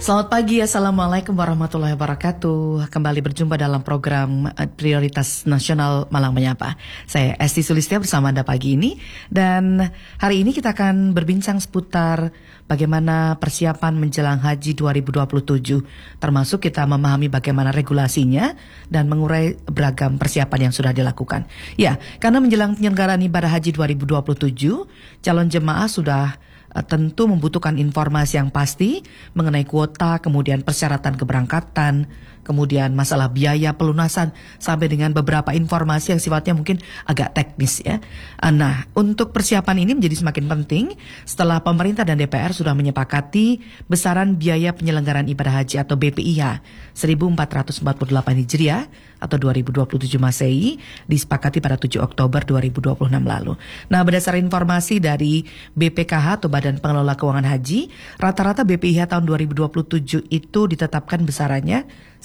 Selamat pagi, Assalamualaikum warahmatullahi wabarakatuh. Kembali berjumpa dalam program Prioritas Nasional Malang Menyapa. Saya Esti Sulistia bersama Anda pagi ini. Dan hari ini kita akan berbincang seputar bagaimana persiapan menjelang Haji 2027. Termasuk kita memahami bagaimana regulasinya dan mengurai beragam persiapan yang sudah dilakukan. Ya, karena menjelang penyelenggaraan ibadah Haji 2027, calon jemaah sudah tentu membutuhkan informasi yang pasti mengenai kuota, kemudian persyaratan keberangkatan, kemudian masalah biaya pelunasan, sampai dengan beberapa informasi yang sifatnya mungkin agak teknis ya. Nah, untuk persiapan ini menjadi semakin penting setelah pemerintah dan DPR sudah menyepakati besaran biaya penyelenggaraan ibadah haji atau BPIH 1448 Hijriah atau 2027 Masehi disepakati pada 7 Oktober 2026 lalu. Nah, berdasarkan informasi dari BPKH atau Badan Pengelola Keuangan Haji, rata-rata BPIH tahun 2027 itu ditetapkan besarannya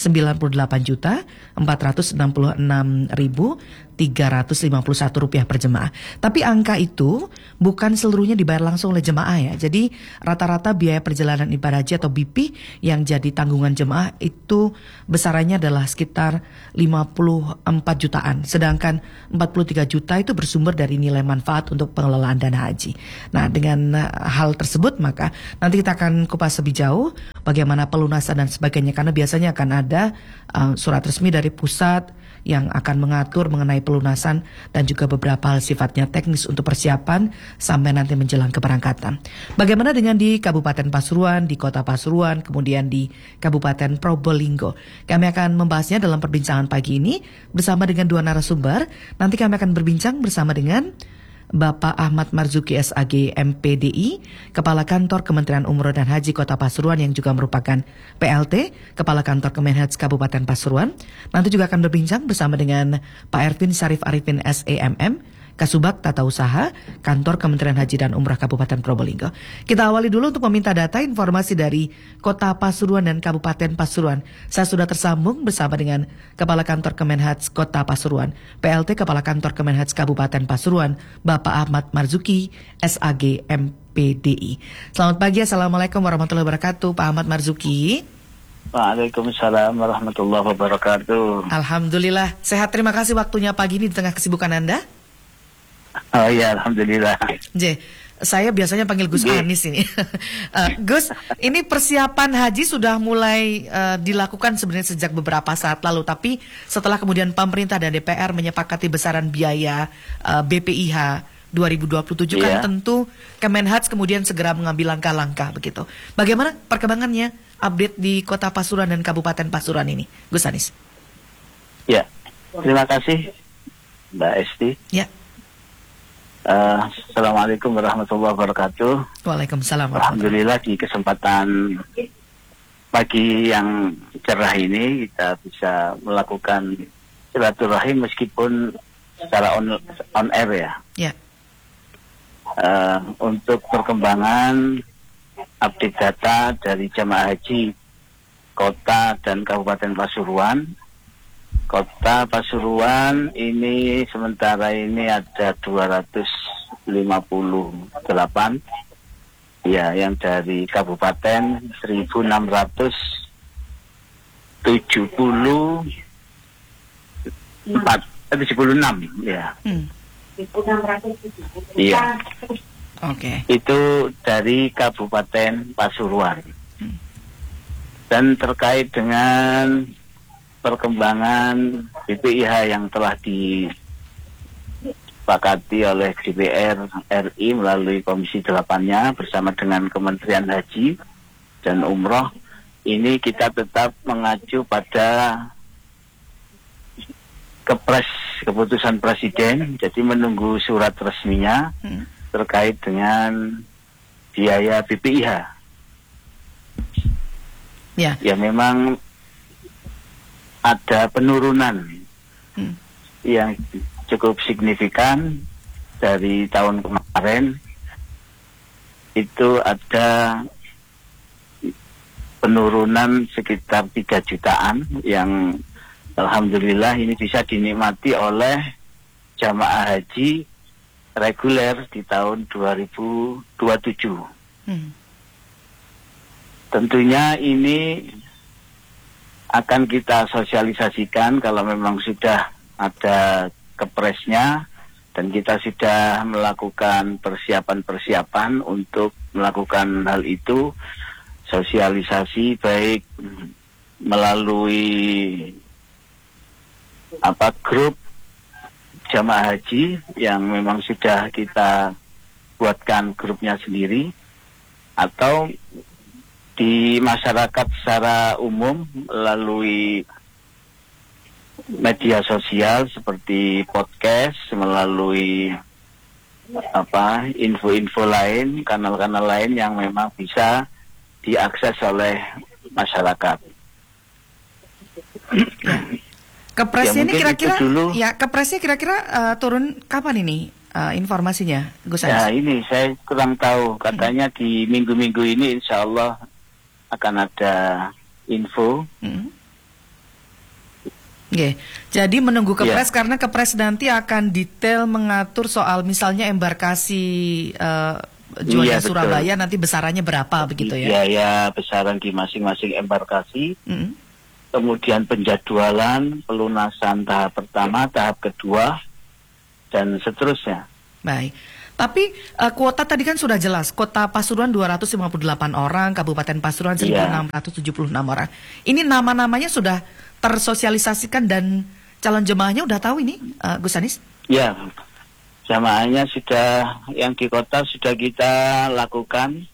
98.466.351 rupiah per jemaah. Tapi angka itu bukan seluruhnya dibayar langsung oleh jemaah ya. Jadi rata-rata biaya perjalanan ibadah haji atau BP yang jadi tanggungan jemaah itu besarannya adalah sekitar 54 jutaan. Sedangkan 43 juta itu bersumber dari nilai manfaat untuk pengelolaan dana haji. Nah, dengan hal tersebut maka nanti kita akan kupas lebih jauh bagaimana pelunasan dan sebagainya. Karena biasanya akan ada surat resmi dari pusat yang akan mengatur mengenai pelunasan dan juga beberapa hal sifatnya teknis untuk persiapan sampai nanti menjelang keberangkatan. Bagaimana dengan di Kabupaten Pasuruan, di Kota Pasuruan, kemudian di Kabupaten Probolinggo? Kami akan membahasnya dalam perbincangan pagi ini bersama dengan dua narasumber. Nanti kami akan berbincang bersama dengan Bapak Ahmad Marzuki SAG MPDI, Kepala Kantor Kementerian Umroh dan Haji Kota Pasuruan yang juga merupakan PLT, Kepala Kantor Kemenhaj Kabupaten Pasuruan. Nanti juga akan berbincang bersama dengan Pak Ervin Syarif Arifin SEMM, Kasubag Tata Usaha, Kantor Kementerian Haji dan Umrah Kabupaten Probolinggo. Kita awali dulu untuk meminta data informasi dari Kota Pasuruan dan Kabupaten Pasuruan. Saya sudah tersambung bersama dengan Kepala Kantor Kemenhaj Kota Pasuruan, PLT Kepala Kantor Kemenhaj Kabupaten Pasuruan, Bapak Ahmad Marzuki, SAG MPDI. Selamat pagi, Assalamualaikum warahmatullahi wabarakatuh, Pak Ahmad Marzuki. Waalaikumsalam warahmatullahi wabarakatuh. Alhamdulillah, sehat, terima kasih waktunya pagi ini di tengah kesibukan Anda. Oh iya, alhamdulillah. Saya biasanya panggil Gus Anis ini. Gus, ini persiapan haji sudah mulai dilakukan sebenarnya sejak beberapa saat lalu. Tapi setelah kemudian pemerintah dan DPR menyepakati besaran biaya BPIH 2027 kan tentu Kemenhaj kemudian segera mengambil langkah-langkah begitu. Bagaimana perkembangannya, update di Kota Pasuruan dan Kabupaten Pasuruan ini, Gus Anis? Ya, terima kasih Mbak Esti. Ya. Assalamualaikum warahmatullahi wabarakatuh. Waalaikumsalam. Alhamdulillah di kesempatan pagi yang cerah ini kita bisa melakukan silaturahim meskipun secara on air ya. Ya. Untuk perkembangan update data dari jamaah haji Kota dan Kabupaten Pasuruan. Kota Pasuruan ini sementara ini ada 258 ya, yang dari Kabupaten 1676 ya. 1676 iya. Oke. Itu dari Kabupaten Pasuruan. Dan terkait dengan perkembangan BPIH yang telah disepakati oleh DPR RI melalui Komisi 8-nya bersama dengan Kementerian Haji dan Umroh, ini kita tetap mengacu pada Kepres keputusan Presiden, jadi menunggu surat resminya terkait dengan biaya BPIH. Ya memang ada penurunan yang cukup signifikan dari tahun kemarin. Itu ada penurunan sekitar 3 jutaan yang alhamdulillah ini bisa dinikmati oleh jamaah haji reguler di tahun 2027. Tentunya ini akan kita sosialisasikan kalau memang sudah ada kepresnya dan kita sudah melakukan persiapan-persiapan untuk melakukan hal itu, sosialisasi baik melalui grup jamaah haji yang memang sudah kita buatkan grupnya sendiri, atau di masyarakat secara umum melalui media sosial seperti podcast, melalui info-info lain, kanal-kanal lain yang memang bisa diakses oleh masyarakat. Kepresnya ini kira-kira kepresnya turun kapan ini informasinya, Gus Anis? Ya, ini saya kurang tahu. Katanya di minggu-minggu ini insya Allah akan ada info. Jadi menunggu kepres karena kepres nanti akan detail mengatur soal misalnya embarkasi jualnya Surabaya nanti besarannya berapa begitu ya? Biaya besaran di masing-masing embarkasi. Kemudian penjadwalan, pelunasan tahap pertama, tahap kedua, dan seterusnya. Baik. Tapi kuota tadi kan sudah jelas. Kota Pasuruan 258 orang, Kabupaten Pasuruan 1.676 orang. Ini nama-namanya sudah tersosialisasikan dan calon jemaahnya udah tahu ini, Gus Anis? Ya, jemaahnya sudah, yang di kota sudah kita lakukan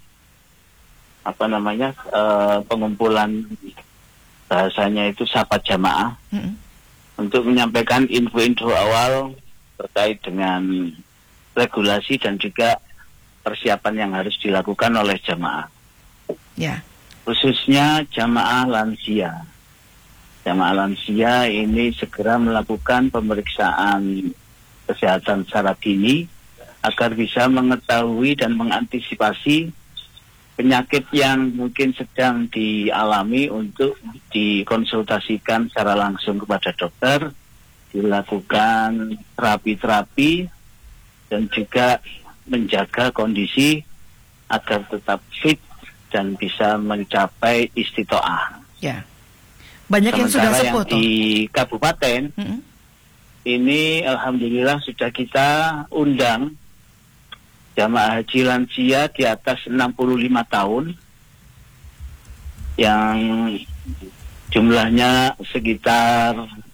pengumpulan, bahasanya itu sapa jamaah, untuk menyampaikan info-info awal terkait dengan regulasi dan juga persiapan yang harus dilakukan oleh jamaah. Ya. Khususnya jamaah lansia. Jamaah lansia ini segera melakukan pemeriksaan kesehatan secara dini agar bisa mengetahui dan mengantisipasi penyakit yang mungkin sedang dialami untuk dikonsultasikan secara langsung kepada dokter, dilakukan terapi-terapi, dan juga menjaga kondisi agar tetap fit dan bisa mencapai istitoah. Ya. Banyak yang sudah sepuh di kabupaten, ini alhamdulillah sudah kita undang jamaah haji lansia di atas 65 tahun yang jumlahnya sekitar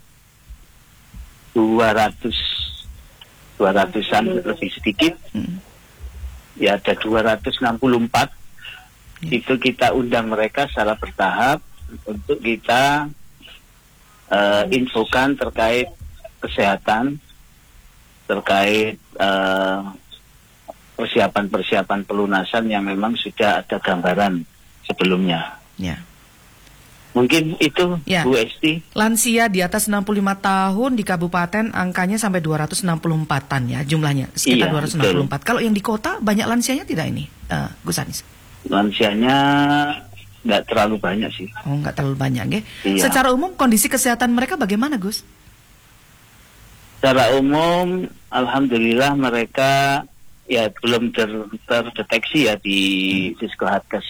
200-an lebih sedikit. Ya, ada 264. Itu kita undang mereka secara bertahap untuk kita infokan terkait kesehatan, terkait persiapan-persiapan pelunasan yang memang sudah ada gambaran sebelumnya. Ya. Mungkin itu, Bu Esti. Lansia di atas 65 tahun di kabupaten angkanya sampai 264-an ya jumlahnya, sekitar 264. Betul. Kalau yang di kota banyak lansianya tidak ini, Gus Anis? Lansianya nggak terlalu banyak sih. Oh, nggak terlalu banyak ya. Iya. Secara umum kondisi kesehatan mereka bagaimana, Gus? Secara umum, alhamdulillah mereka ya belum terdeteksi ya di Diskohatkes.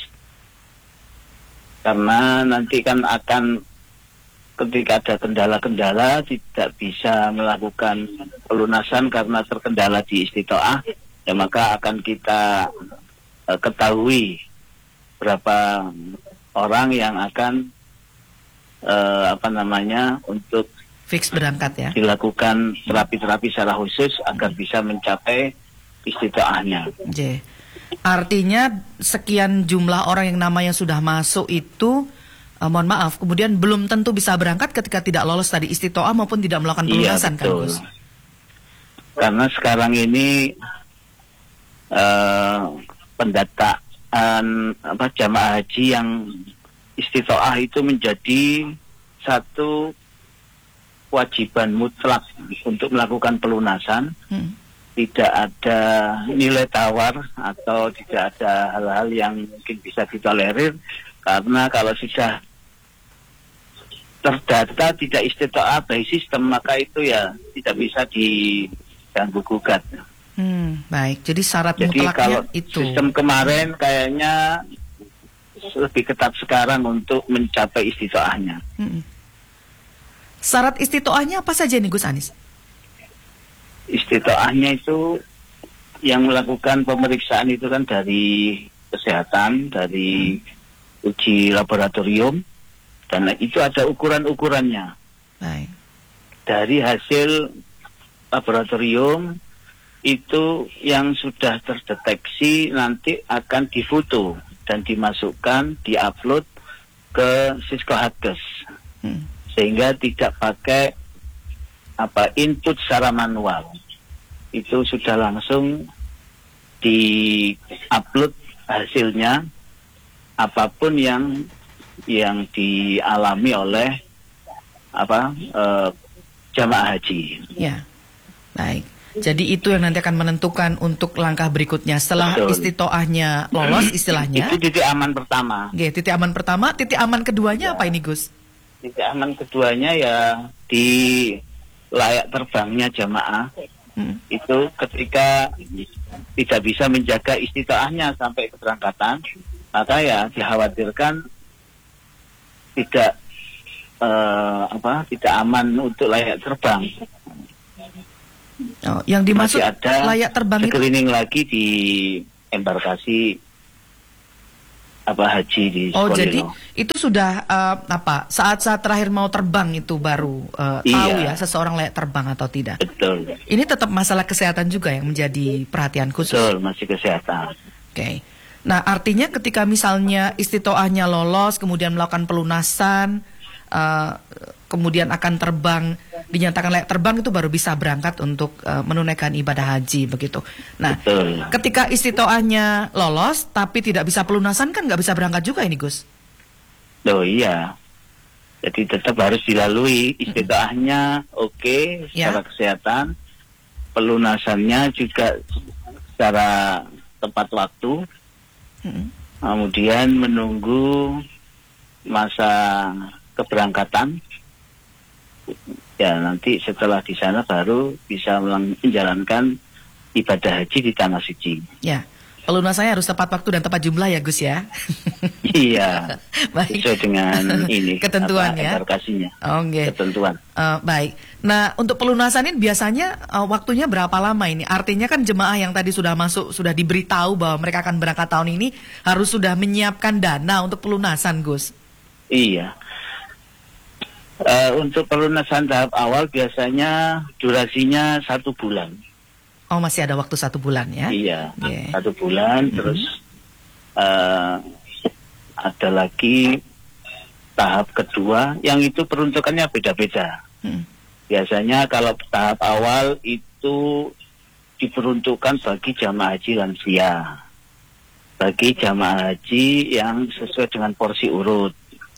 Karena nanti kan akan ketika ada kendala-kendala tidak bisa melakukan pelunasan karena terkendala di istitoah, ya maka akan kita ketahui berapa orang yang akan untuk fix berangkat ya, dilakukan terapi-terapi secara khusus agar bisa mencapai istitoahnya. Artinya sekian jumlah orang yang namanya sudah masuk itu, mohon maaf, kemudian belum tentu bisa berangkat ketika tidak lolos tadi istitoah maupun tidak melakukan pelunasan, kan Gus? Karena sekarang ini pendataan jamaah haji yang istitoah itu menjadi satu kewajiban mutlak untuk melakukan pelunasan. Tidak ada nilai tawar atau tidak ada hal-hal yang mungkin bisa ditolerir, karena kalau sudah terdata tidak istitoah by sistem, maka itu ya tidak bisa diganggu gugat. Baik, jadi syarat mutlaknya itu. Sistem kemarin kayaknya lebih ketat sekarang untuk mencapai istitoahnya. Syarat istitoahnya apa saja nih Gus Anis? Istitoahnya itu yang melakukan pemeriksaan itu kan dari kesehatan, dari uji laboratorium, dan itu ada ukuran-ukurannya. Baik. Dari hasil laboratorium itu yang sudah terdeteksi nanti akan difoto dan dimasukkan, diupload ke Siskohatges, sehingga tidak pakai input secara manual. Itu sudah langsung di-upload hasilnya, apapun yang dialami oleh jamaah haji. Ya, baik. Jadi itu yang nanti akan menentukan untuk langkah berikutnya setelah istitoahnya lolos istilahnya. Itu titik aman pertama. Oke, titik aman pertama. Titik aman keduanya apa ini Gus? Titik aman keduanya ya di layak terbangnya jamaah. Itu ketika tidak bisa menjaga istitoahnya sampai keberangkatan, maka ya dikhawatirkan tidak aman untuk layak terbang. Oh, yang dimaksud masih ada layak terbang itu screening lagi di embarkasi haji di Sukolilo. Oh, jadi itu sudah saat-saat terakhir mau terbang itu baru tahu ya seseorang layak terbang atau tidak. Betul. Ini tetap masalah kesehatan juga yang menjadi perhatian khusus. Betul, masih kesehatan. Oke. Nah, artinya ketika misalnya istitoahnya lolos, kemudian melakukan pelunasan, kemudian akan terbang, dinyatakan layak terbang, itu baru bisa berangkat untuk menunaikan ibadah haji begitu. Nah, betul. Ketika istitoahnya lolos tapi tidak bisa pelunasan kan nggak bisa berangkat juga ini Gus? Oh iya, jadi tetap harus dilalui istitoahnya secara kesehatan, pelunasannya juga secara tepat waktu, kemudian menunggu masa keberangkatan. Ya nanti setelah di sana baru bisa menjalankan ibadah haji di tanah suci. Ya, pelunasannya harus tepat waktu dan tepat jumlah ya Gus ya. Iya. Baik. Sesuai dengan ini ketentuan ya. embarkasinya. Ketentuan. Baik. Nah untuk pelunasan ini biasanya waktunya berapa lama ini? Artinya kan jemaah yang tadi sudah masuk sudah diberitahu bahwa mereka akan berangkat tahun ini harus sudah menyiapkan dana untuk pelunasan Gus. Iya. Untuk pelunasan tahap awal biasanya durasinya 1 bulan. Oh masih ada waktu 1 bulan ya? Iya, 1 bulan. Terus ada lagi tahap kedua yang itu peruntukannya beda-beda. Biasanya kalau tahap awal itu diperuntukkan bagi jamaah haji lansia, bagi jamaah haji yang sesuai dengan porsi urut.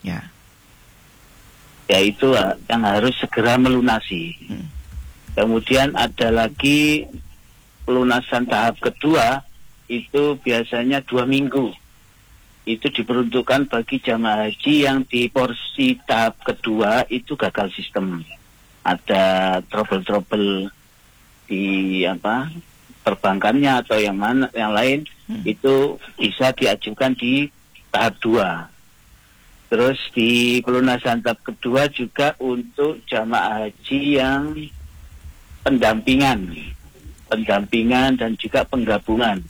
Ya itu yang harus segera melunasi. Kemudian ada lagi pelunasan tahap kedua, itu biasanya 2 minggu. Itu diperuntukkan bagi jamaah haji yang di porsi tahap kedua itu gagal sistem. Ada trouble-trouble di perbankannya atau yang lain, itu bisa diajukan di tahap 2. Terus di pelunasan tahap kedua juga untuk jamaah haji yang pendampingan dan juga penggabungan.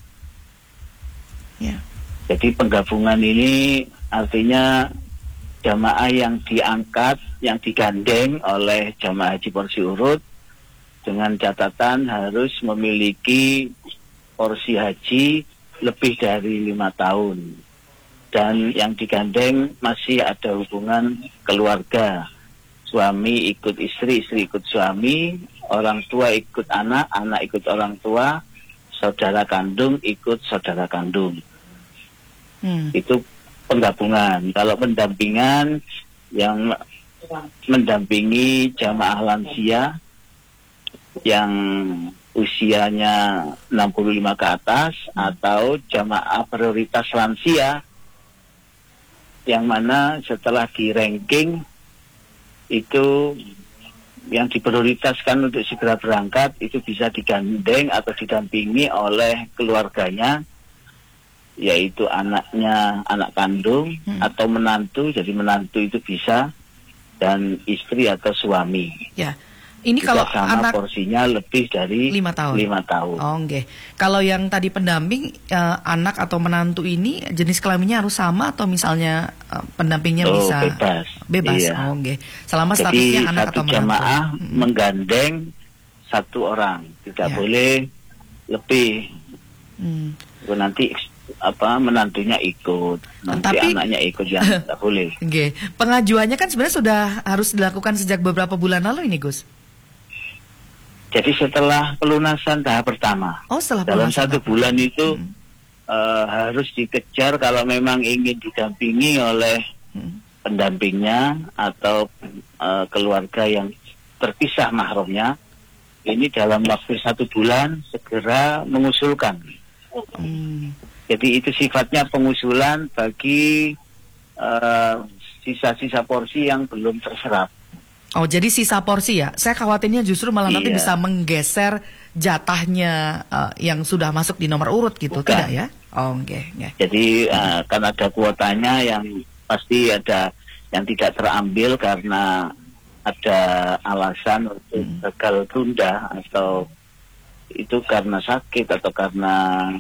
Jadi penggabungan ini artinya jamaah yang diangkat, yang digandeng oleh jamaah haji porsi urut dengan catatan harus memiliki porsi haji lebih dari 5 tahun. Dan yang digandeng masih ada hubungan keluarga. Suami ikut istri, istri ikut suami, orang tua ikut anak, anak ikut orang tua, saudara kandung ikut saudara kandung. Itu penggabungan. Kalau pendampingan yang mendampingi jamaah lansia yang usianya 65 ke atas atau jamaah prioritas lansia yang mana setelah di ranking itu yang diprioritaskan untuk segera berangkat itu bisa digandeng atau didampingi oleh keluarganya yaitu anaknya, anak kandung atau menantu. Jadi menantu itu bisa, dan istri atau suami. Ya. Ini juga kalau sama anak porsinya lebih dari 5 tahun. 5 tahun. Oh, nggih. Kalau yang tadi pendamping anak atau menantu ini jenis kelaminnya harus sama atau misalnya pendampingnya bisa bebas. Bebas. Iya. Oh, nggih. Selama Jadi statusnya anak satu atau menantu. jamaah menggandeng satu orang, tidak Ya. boleh lebih. Nanti menantunya ikut, nanti Tapi anaknya ikut, yang tidak boleh. Nggih. Pengajuannya kan sebenarnya sudah harus dilakukan sejak beberapa bulan lalu ini, Gus. Jadi setelah pelunasan tahap pertama, Oh, setelah dalam pelunasan 1 bulan itu harus dikejar kalau memang ingin didampingi oleh pendampingnya atau keluarga yang terpisah mahramnya. Ini dalam waktu 1 bulan segera mengusulkan. Jadi itu sifatnya pengusulan bagi sisa-sisa porsi yang belum terserap. Oh, jadi sisa porsi ya? Saya khawatirnya justru malah nanti Iya. bisa menggeser jatahnya yang sudah masuk di nomor urut gitu, Bukan. tidak ya? Oh, oke. Jadi kan ada kuotanya yang pasti ada yang tidak terambil karena ada alasan untuk gagal tunda, atau itu karena sakit atau karena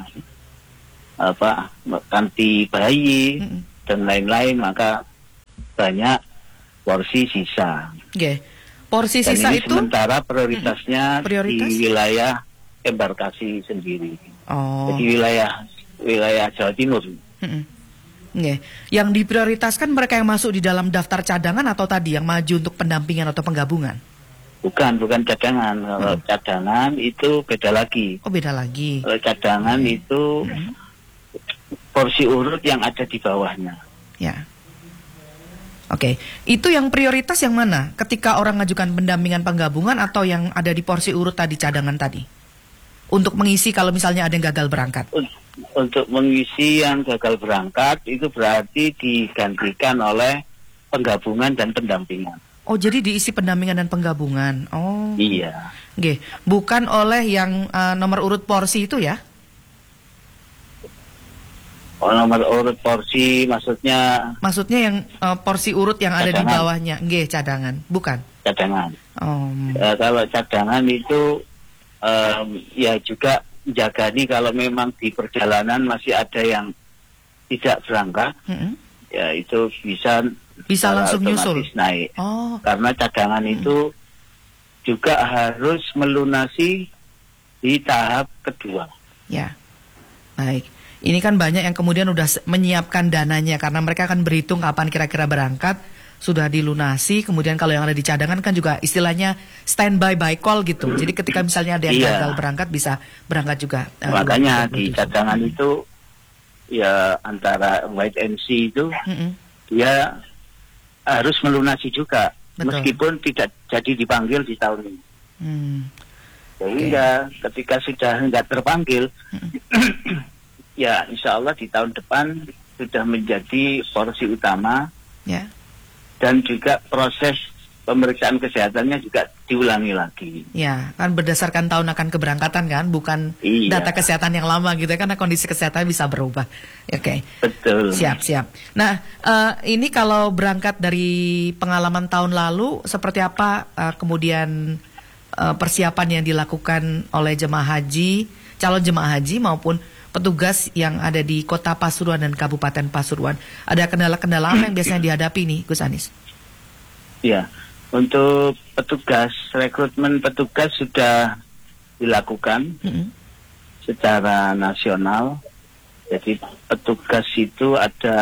ganti bayi dan lain-lain, maka banyak porsi sisa. Oke. Porsi Dan sisa ini itu sementara prioritasnya Prioritas? di wilayah embarkasi sendiri. Oh. Jadi wilayah Jawa Timur. Oke. Yang diprioritaskan mereka yang masuk di dalam daftar cadangan atau tadi yang maju untuk pendampingan atau penggabungan? Bukan cadangan. Kalau cadangan itu beda lagi. Oh, beda lagi. Kalau cadangan itu porsi urut yang ada di bawahnya. Ya. Oke, itu yang prioritas yang mana? Ketika orang ngajukan pendampingan penggabungan atau yang ada di porsi urut tadi, cadangan tadi? Untuk mengisi kalau misalnya ada yang gagal berangkat. Untuk mengisi yang gagal berangkat itu berarti digantikan oleh penggabungan dan pendampingan. Oh, jadi diisi pendampingan dan penggabungan. Oh. Iya. Oke, bukan oleh yang nomor urut porsi itu ya? Oh, nomor urut porsi maksudnya Maksudnya yang porsi urut yang ada di Cadangan. bawahnya. Nggih, cadangan. Bukan. cadangan. Oh. Kalau cadangan itu ya juga jaga nih kalau memang di perjalanan masih ada yang tidak berangkat, ya itu bisa secara langsung nyusul. otomatis naik. Oh. Karena cadangan itu juga harus melunasi di tahap kedua. Ya. Baik. Ini kan banyak yang kemudian udah menyiapkan dananya karena mereka akan berhitung kapan kira-kira berangkat, sudah dilunasi, kemudian kalau yang ada di cadangan kan juga istilahnya standby by call gitu. Jadi ketika misalnya ada yang gagal berangkat bisa berangkat juga. Makanya di cadangan itu ya antara wait and see itu dia harus melunasi juga. Betul. Meskipun tidak jadi dipanggil di tahun ini. Sehingga ketika sudah nggak terpanggil ya insya Allah di tahun depan sudah menjadi porsi utama, ya. Dan juga proses pemeriksaan kesehatannya juga diulangi lagi. Ya, kan berdasarkan tahun akan keberangkatan kan, bukan data kesehatan yang lama gitu ya, karena kondisi kesehatan bisa berubah. Oke. Betul. Siap. Nah, ini kalau berangkat dari pengalaman tahun lalu, seperti apa kemudian persiapan yang dilakukan oleh jemaah haji, calon jemaah haji maupun petugas yang ada di Kota Pasuruan dan Kabupaten Pasuruan? Ada kendala-kendala apa yang biasanya dihadapi nih, Gus Anis? Ya, untuk petugas, rekrutmen petugas sudah dilakukan secara nasional. Jadi petugas itu ada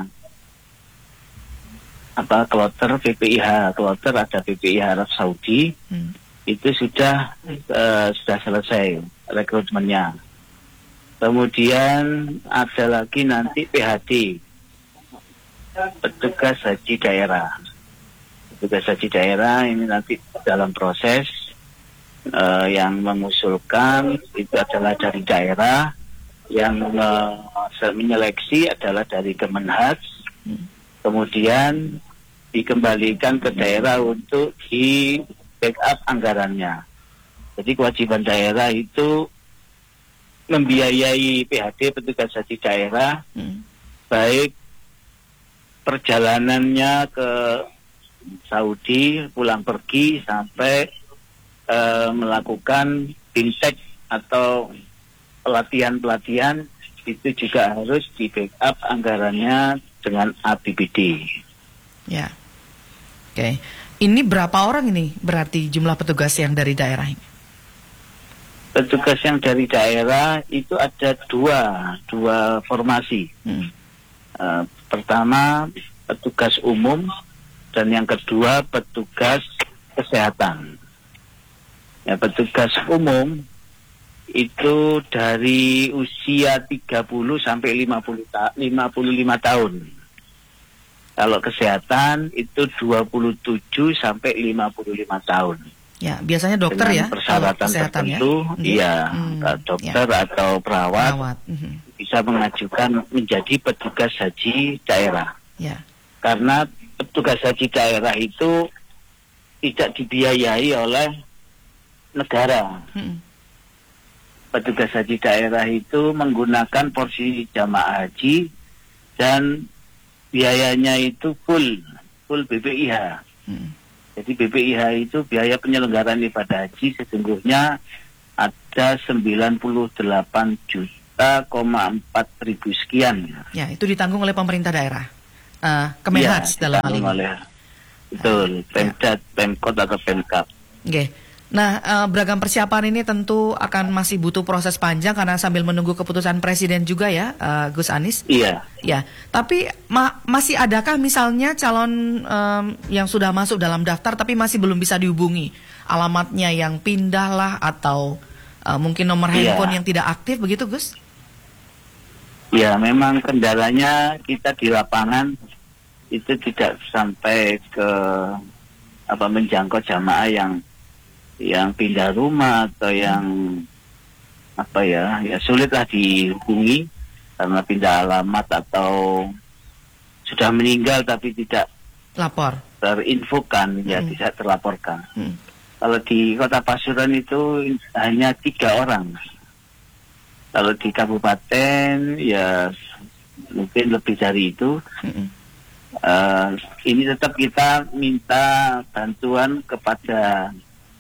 kloter PPIH, kloter ada PPIH Arab Saudi. Itu sudah selesai rekrutmennya. Kemudian ada lagi nanti PHD, petugas haji daerah. Petugas haji daerah ini nanti dalam proses yang mengusulkan itu adalah dari daerah, yang menyeleksi adalah dari Kemenhaj, kemudian dikembalikan ke daerah untuk di backup anggarannya. Jadi kewajiban daerah itu membiayai PHD petugas haji daerah, baik perjalanannya ke Saudi, pulang pergi sampai melakukan fintech atau pelatihan-pelatihan, itu juga harus di backup anggarannya dengan APBD. Ya, oke. Ini berapa orang ini berarti jumlah petugas yang dari daerah ini? Petugas yang dari daerah itu ada dua formasi. Pertama petugas umum dan yang kedua petugas kesehatan. Ya, petugas umum itu dari usia 30 sampai 55 tahun. Kalau kesehatan itu 27 sampai 55 tahun. Ya, biasanya dokter dengan ya. Persyaratan tertentu, iya, dokter atau perawat. Bisa mengajukan menjadi petugas haji daerah. Ya. Karena petugas haji daerah itu tidak dibiayai oleh negara. Petugas haji daerah itu menggunakan porsi jamaah haji dan biayanya itu full BPIH. Jadi BPIH itu biaya penyelenggaraan ibadah haji sesungguhnya ada 98,4 juta sekian. Ya, itu ditanggung oleh pemerintah daerah. Kemenhaj dalam hal ini. Betul, Pemdat, Pemkot atau Pemkap. Oke. Nah, beragam persiapan ini tentu akan masih butuh proses panjang karena sambil menunggu keputusan presiden juga ya, Gus Anies. Iya. Ya, tapi masih adakah misalnya calon yang sudah masuk dalam daftar tapi masih belum bisa dihubungi, alamatnya yang pindah lah atau mungkin nomor handphone yang tidak aktif begitu, Gus? Ya, memang kendalanya kita di lapangan itu tidak sampai ke menjangkau jamaah yang pindah rumah atau yang sulitlah dihubungi karena pindah alamat atau sudah meninggal tapi tidak lapor terinfokan, tidak terlaporkan. Kalau di Kota Pasuruan itu hanya 3 orang. Kalau di kabupaten ya mungkin lebih dari itu. Ini tetap kita minta bantuan kepada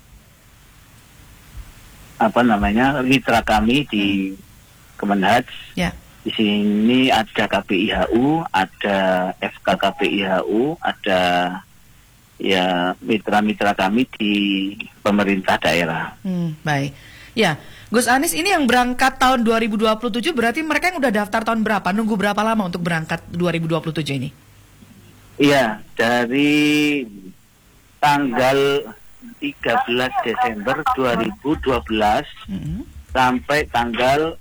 mitra kami di Kemenhaj. Ya. Di sini ada KPIHU, ada FKKPIHU, ada ya mitra-mitra kami di pemerintah daerah. Baik. Ya, Gus Anies, ini yang berangkat tahun 2027 berarti mereka yang udah daftar tahun berapa? Nunggu berapa lama untuk berangkat 2027 ini? Iya, dari tanggal 13 Desember 2012 sampai tanggal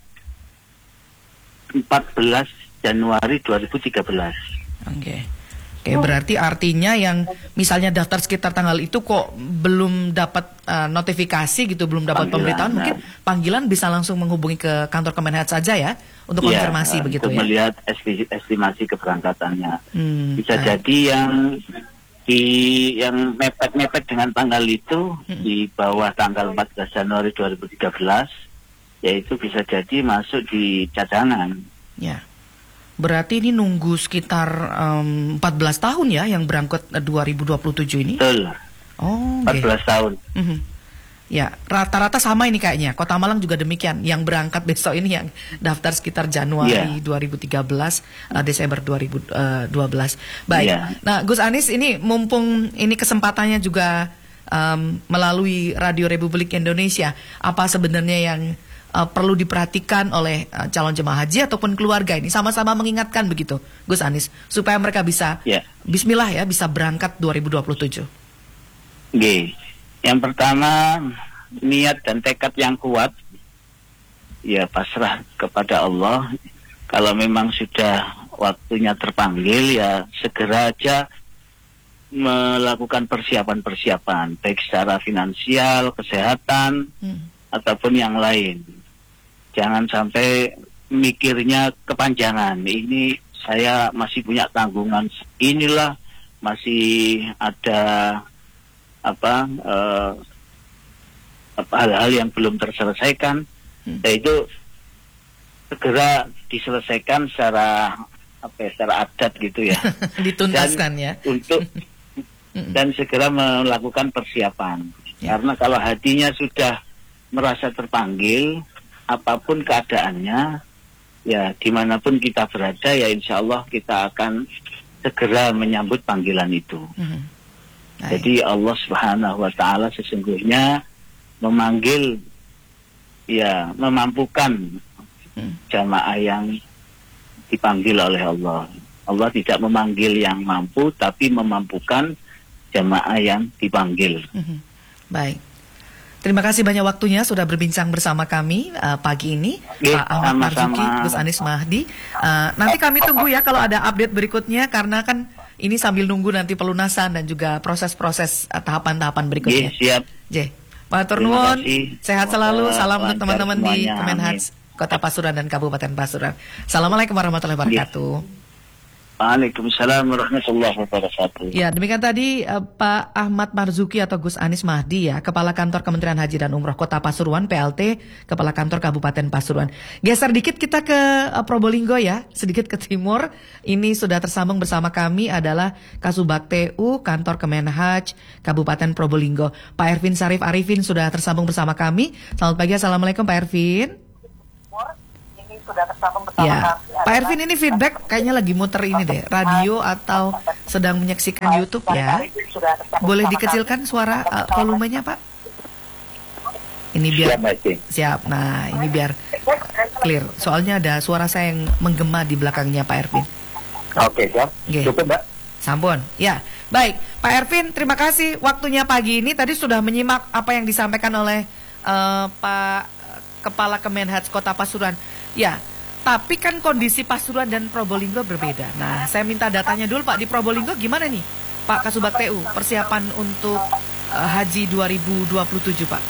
14 Januari 2013. Oke, berarti artinya yang misalnya daftar sekitar tanggal itu kok belum dapat notifikasi gitu, belum dapat pemberitahuan, mungkin panggilan bisa langsung menghubungi ke kantor Kemenhaj saja ya untuk konfirmasi begitu untuk ya. Melihat estimasi keberangkatannya. Bisa jadi yang mepet-mepet dengan tanggal itu di bawah tanggal 14 Januari 2013, yaitu bisa jadi masuk di cadangan. Ya, berarti ini nunggu sekitar 14 tahun ya yang berangkat 2027 ini? Betul. Oh, 14 tahun. Ya, rata-rata sama ini kayaknya. Kota Malang juga demikian. Yang berangkat besok ini yang daftar sekitar Januari 2013, Desember 2012. Baik. Nah, Gus Anies, ini mumpung ini kesempatannya juga melalui Radio Republik Indonesia, apa sebenarnya yang perlu diperhatikan oleh calon jemaah haji ataupun keluarga ini, sama-sama mengingatkan begitu, Gus Anies, supaya mereka bisa Bismillah ya, bisa berangkat 2027. Yang pertama, niat dan tekad yang kuat, ya pasrah kepada Allah. Kalau memang sudah waktunya terpanggil, ya segera aja melakukan persiapan-persiapan, baik secara finansial, kesehatan, ataupun yang lain. Jangan sampai mikirnya kepanjangan. Ini saya masih punya tanggungan, inilah masih ada hal-hal yang belum terselesaikan, yaitu segera diselesaikan secara secara adat gitu ya. Dituntaskan ya. Dan segera melakukan persiapan. Ya. Karena kalau hatinya sudah merasa terpanggil, apapun keadaannya, ya dimanapun kita berada, ya insya Allah kita akan segera menyambut panggilan itu. Jadi Allah Subhanahu Wa Taala sesungguhnya memanggil, ya memampukan jamaah yang dipanggil oleh Allah. Allah tidak memanggil yang mampu, tapi memampukan jamaah yang dipanggil. Baik. Terima kasih banyak waktunya sudah berbincang bersama kami pagi ini, Pak Ahmad Marzuki, Gus Anies Mahdi. Nanti kami tunggu ya kalau ada update berikutnya, karena kan ini sambil nunggu nanti pelunasan dan juga proses-proses tahapan-tahapan berikutnya. Siap. Pak Turnuwun, sehat selalu. Salam untuk teman-teman di Kemenhaj Kota Pasuruan dan Kabupaten Pasuruan. Assalamualaikum warahmatullahi wabarakatuh. Waalaikumsalam warahmatullahi wabarakatuh. Ya, demikian tadi Pak Ahmad Marzuki atau Gus Anies Mahdi ya, Kepala Kantor Kementerian Haji dan Umroh Kota Pasuruan, PLT, Kepala Kantor Kabupaten Pasuruan. Geser dikit kita ke Probolinggo ya, sedikit ke timur. Ini sudah tersambung bersama kami adalah Kasubag TU Kantor Kemenhaj Kabupaten Probolinggo. Pak Ervin Sarif Arifin sudah tersambung bersama kami. Selamat pagi, Assalamualaikum Pak Ervin. Sudah tersambung bersama kami. Pak Ervin, ini feedback kayaknya lagi muter ini deh, radio atau sedang menyaksikan YouTube ya. Boleh dikecilkan suara volumenya Pak? Ini biar siap. Nah, ini biar clear. Soalnya ada suara saya yang menggema di belakangnya Pak Ervin. Oke, siap. Cukup, Mbak. Sampun. Ya, baik. Pak Ervin, terima kasih waktunya pagi ini. Tadi sudah menyimak apa yang disampaikan oleh Pak Kepala Kemenhaj Kota Pasuruan. Ya, tapi kan kondisi Pasuruan dan Probolinggo berbeda. Nah, saya minta datanya dulu Pak, di Probolinggo gimana nih Pak Kasubag TU persiapan untuk Haji 2027 Pak?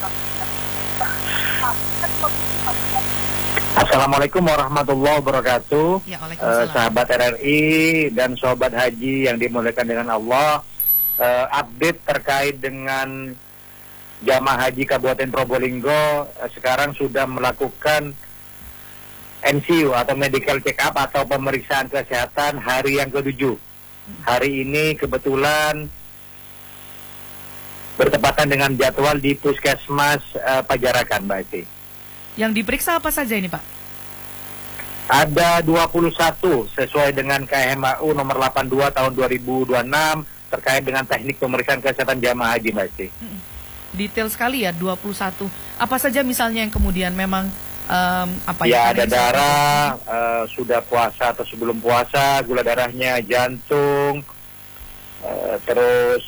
Assalamualaikum warahmatullahi wabarakatuh. Ya, sahabat RRI dan sobat haji yang dimuliakan dengan Allah. Update terkait dengan jamaah haji Kabupaten Probolinggo sekarang sudah melakukan MCU atau medical check up atau pemeriksaan kesehatan hari yang ke-7. Hari ini kebetulan bertepatan dengan jadwal di Puskesmas Pajarakan, Mbak Esti. Yang diperiksa apa saja ini Pak? Ada 21 sesuai dengan KMAU nomor 82 tahun 2026 terkait dengan teknik pemeriksaan kesehatan jamaah haji, Mbak Esti. Detail sekali ya, 21. Apa saja misalnya yang kemudian memang ada darah, sudah puasa atau sebelum puasa, gula darahnya, jantung, terus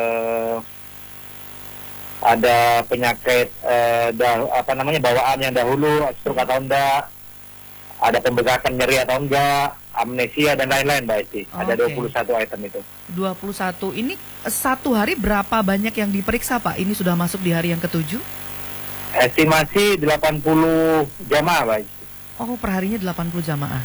ada penyakit bawaan yang dahulu, stroke atau enggak, ada pembengkakan nyeri atau enggak, amnesia dan lain-lain, Mbak Esti. Ada 21 item itu. 21 ini satu hari berapa banyak yang diperiksa Pak? Ini sudah masuk di hari yang ke-7? Estimasi 80 jamaah, Pak. Oh, perharinya 80 jamaah.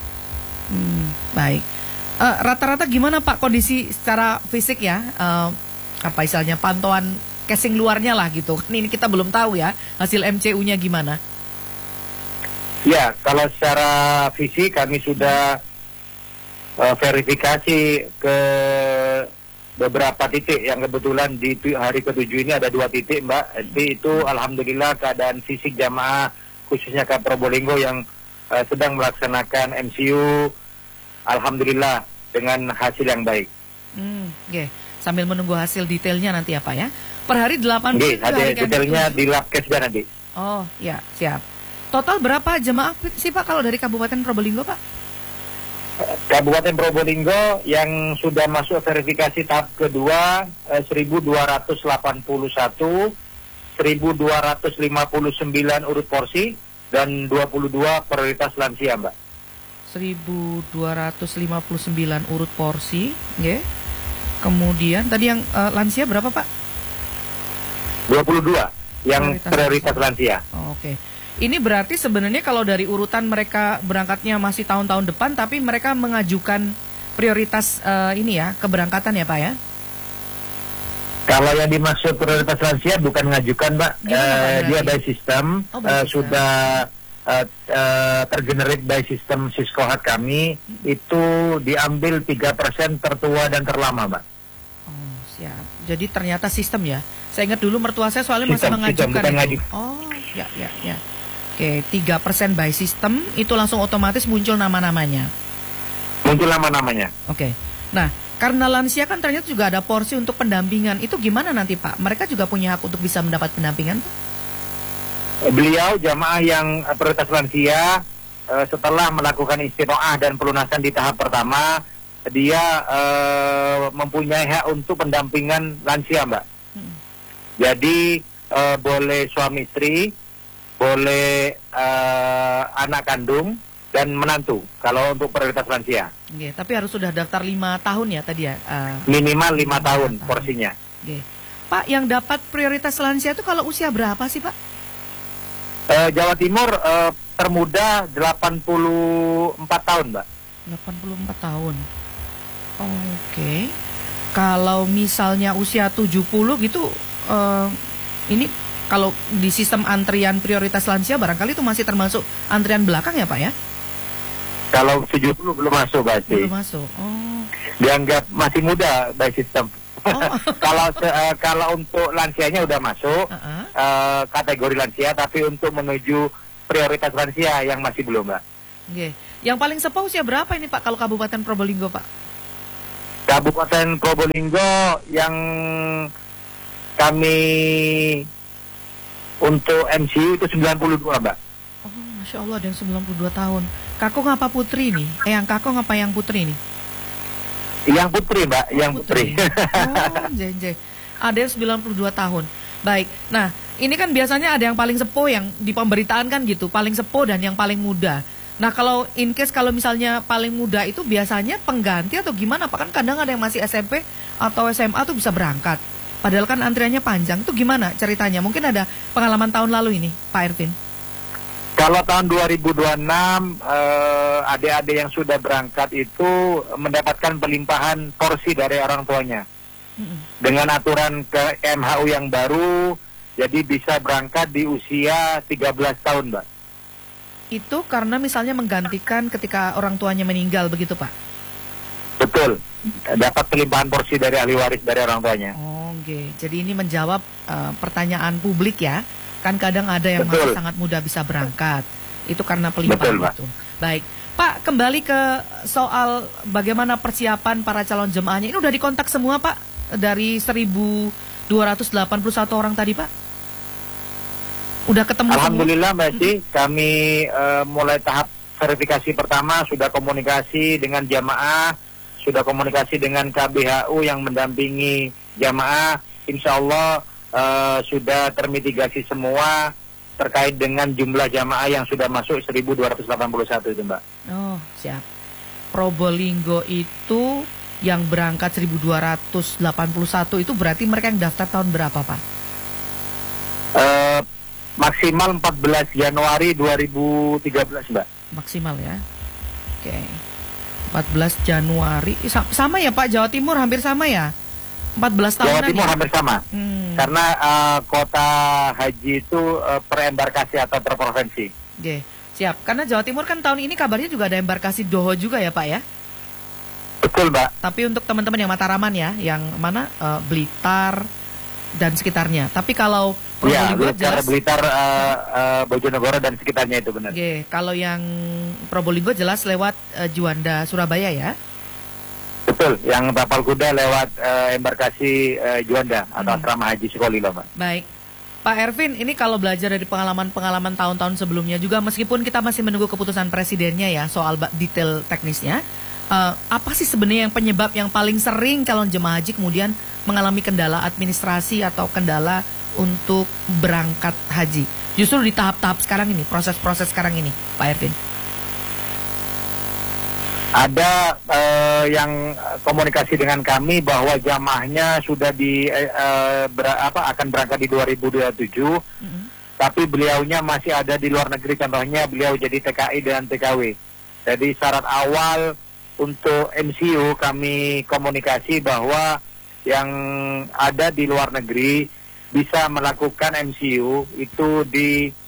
Baik. Rata-rata gimana Pak kondisi secara fisik ya? Istilahnya pantauan casing luarnya lah gitu. Ini kita belum tahu ya hasil MCU-nya gimana. Ya, kalau secara fisik kami sudah verifikasi ke beberapa titik yang kebetulan di hari ke-7 ini ada 2 titik, Mbak. Jadi itu alhamdulillah keadaan fisik jamaah khususnya ke Probolinggo yang sedang melaksanakan MCU alhamdulillah dengan hasil yang baik. Sambil menunggu hasil detailnya nanti apa ya? Per hari 8 ada detailnya di lab kesda nanti. Oh, ya, siap. Total berapa jemaah sih Pak kalau dari Kabupaten Probolinggo, Pak? Kabupaten Probolinggo yang sudah masuk verifikasi tahap kedua 1281, 1259 urut porsi dan 22 prioritas lansia, Mbak. 1259 urut porsi, ya. Kemudian tadi yang lansia berapa, Pak? 22 yang prioritas lansia. Oke. Ini berarti sebenarnya kalau dari urutan mereka berangkatnya masih tahun-tahun depan, tapi mereka mengajukan prioritas ini ya, keberangkatan ya Pak ya? Kalau yang dimaksud prioritas lansia bukan mengajukan, Mbak. Dia by sistem sudah tergenerate by sistem Siskohat kami itu diambil 3% tertua dan terlama, Mbak. Oh, siap. Jadi ternyata sistem ya. Saya ingat dulu mertua saya soalnya masih Sistem, mengajukan bukan itu. ngaju. Oh, ya. Oke, 3% by system itu langsung otomatis muncul nama-namanya. Muncul nama-namanya. Oke. Nah, karena lansia kan ternyata juga ada porsi untuk pendampingan. Itu gimana nanti Pak? Mereka juga punya hak untuk bisa mendapat pendampingan? Beliau jamaah yang prioritas lansia setelah melakukan istiqoah dan pelunasan di tahap pertama, dia mempunyai hak untuk pendampingan lansia, Mbak. Jadi boleh suami istri, boleh anak kandung dan menantu kalau untuk prioritas lansia. Oke, tapi harus sudah daftar 5 tahun ya tadi ya? Minimal 5 tahun porsinya. Oke. Pak, yang dapat prioritas lansia itu kalau usia berapa sih Pak? Jawa Timur termuda 84 tahun, Mbak. 84 tahun. Oke. Kalau misalnya usia 70 gitu, ini kalau di sistem antrian prioritas lansia barangkali itu masih termasuk antrian belakang ya Pak ya? Kalau 70 belum masuk, Mbak. Belum masuk. Oh. Dianggap masih muda by sistem. Oh. Kalau untuk lansianya udah masuk kategori lansia, tapi untuk menuju prioritas lansia yang masih belum, Mbak. Oke. Yang paling sepuh usia berapa ini Pak kalau Kabupaten Probolinggo Pak? Kabupaten Probolinggo yang kami untuk MCU itu 92, Mbak. Oh, Masya Allah ada yang 92 tahun. Kakung apa putri nih? Yang kakung apa yang putri nih? Yang putri, Mbak, yang putri. Oh, jenjay. Ada yang 92 tahun. Baik. Nah, ini kan biasanya ada yang paling sepuh yang di pemberitaan kan gitu, paling sepuh dan yang paling muda. Nah, kalau in case kalau misalnya paling muda itu biasanya pengganti atau gimana? Pak, kan kadang ada yang masih SMP atau SMA tuh bisa berangkat. Padahal kan antriannya panjang. Itu gimana ceritanya? Mungkin ada pengalaman tahun lalu ini, Pak Ervin. Kalau tahun 2026 adik-adik yang sudah berangkat itu mendapatkan pelimpahan porsi dari orang tuanya. Dengan aturan ke MHU yang baru, jadi bisa berangkat di usia 13 tahun, Mbak. Itu karena misalnya menggantikan ketika orang tuanya meninggal begitu, Pak? Betul. Dapat pelimpahan porsi dari ahli waris dari orang tuanya. Oke. Jadi ini menjawab pertanyaan publik ya. Kan kadang ada yang masih sangat muda bisa berangkat. Itu karena pelimpahan itu. Baik. Pak, kembali ke soal bagaimana persiapan para calon jemaahnya. Ini udah dikontak semua, Pak? Dari 1.281 orang tadi, Pak? Udah ketemu Alhamdulillah, semua? Mbak Eci, kami mulai tahap verifikasi pertama, sudah komunikasi dengan jamaah, sudah komunikasi dengan KBHU yang mendampingi jamaah. Insya Allah sudah termitigasi semua terkait dengan jumlah jamaah yang sudah masuk 1.281 itu, Mbak. Oh, siap. Probolinggo itu yang berangkat 1.281 itu berarti mereka yang daftar tahun berapa, Pak? Maksimal 14 Januari 2013, Mbak. Maksimal ya. Oke. 14 Januari. Sama ya, Pak? Jawa Timur hampir sama ya? 14 tahunan. Jawa Timur hampir sama. Karena kota haji itu per embarkasi atau per provinsi. Oke, siap. Karena Jawa Timur kan tahun ini kabarnya juga ada embarkasi Doho juga ya, Pak ya? Betul, Mbak. Tapi untuk teman-teman yang Mataraman ya, yang mana Blitar dan sekitarnya. Tapi kalau Probolinggo jelas Blitar, Bojonegoro dan sekitarnya itu benar. Oke, kalau yang Probolinggo jelas lewat Juanda Surabaya ya. Betul, yang tapal kuda lewat embarkasi Juanda atau asrama haji Sukolilo, Mbak. Baik. Pak Ervin, ini kalau belajar dari pengalaman-pengalaman tahun-tahun sebelumnya juga, meskipun kita masih menunggu keputusan presidennya ya soal detail teknisnya, apa sih sebenarnya yang penyebab yang paling sering calon jemaah haji kemudian mengalami kendala administrasi atau kendala untuk berangkat haji? Justru di tahap-tahap sekarang ini, proses-proses sekarang ini, Pak Ervin. Ada yang komunikasi dengan kami bahwa jamaahnya sudah akan berangkat di 2027, tapi beliaunya masih ada di luar negeri. Contohnya beliau jadi TKI dan TKW. Jadi syarat awal untuk MCU kami komunikasi bahwa yang ada di luar negeri bisa melakukan MCU itu di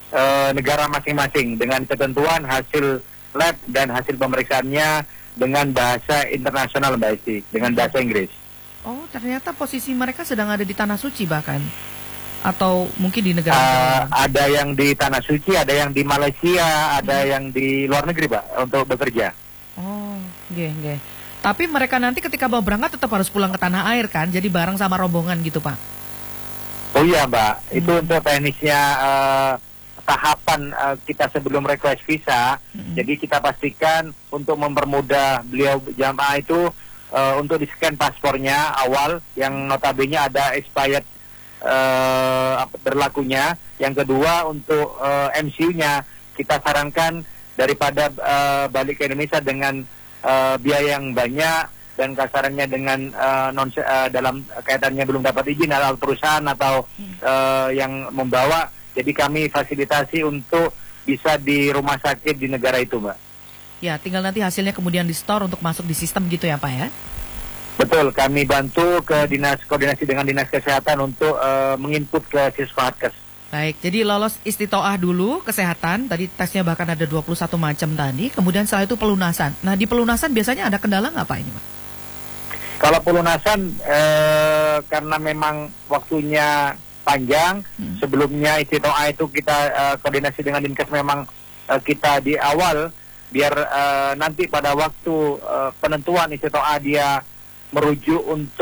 negara masing-masing dengan ketentuan hasil lab dan hasil pemeriksaannya dengan bahasa internasional Mbak Esti, dengan bahasa Inggris. Oh, ternyata posisi mereka sedang ada di Tanah Suci bahkan, atau mungkin di negara lain? Ada yang di Tanah Suci, ada yang di Malaysia, ada yang di luar negeri Pak untuk bekerja. Oh, nggih. Tapi mereka nanti ketika mau berangkat tetap harus pulang ke tanah air kan, jadi bareng sama rombongan gitu Pak? Oh iya Mbak, itu untuk teknisnya tahapan kita sebelum request visa. Jadi kita pastikan untuk mempermudah beliau jamaah itu untuk di-scan paspornya awal yang notabene ada expired berlakunya. Yang kedua untuk MCU-nya kita sarankan daripada balik ke Indonesia dengan biaya yang banyak dan kasarannya dengan dalam kaitannya belum dapat izin atau perusahaan atau yang membawa. Jadi kami fasilitasi untuk bisa di rumah sakit di negara itu, Mbak. Ya, tinggal nanti hasilnya kemudian di-store untuk masuk di sistem gitu ya, Pak ya? Betul, kami bantu ke koordinasi dengan Dinas Kesehatan untuk menginput ke Sisfahatkes. Baik, jadi lolos istitoah dulu, kesehatan, tadi tesnya bahkan ada 21 macam tadi, kemudian setelah itu pelunasan. Nah, di pelunasan biasanya ada kendala nggak Pak ini, Pak? Kalau pelunasan, karena memang waktunya panjang, sebelumnya istitoah itu kita koordinasi dengan Dinkes memang kita di awal, biar nanti pada waktu penentuan istitoah dia merujuk untuk